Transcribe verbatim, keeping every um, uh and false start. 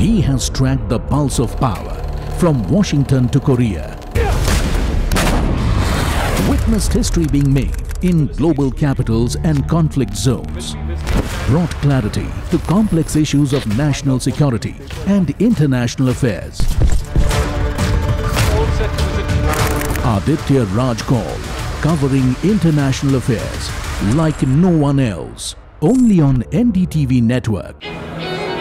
He has tracked the pulse of power from Washington to Korea. Witnessed history being made in global capitals and conflict zones. Brought clarity to complex issues of national security and international affairs. Aditya Raj Kaul, covering international affairs like no one else. Only on N D T V network.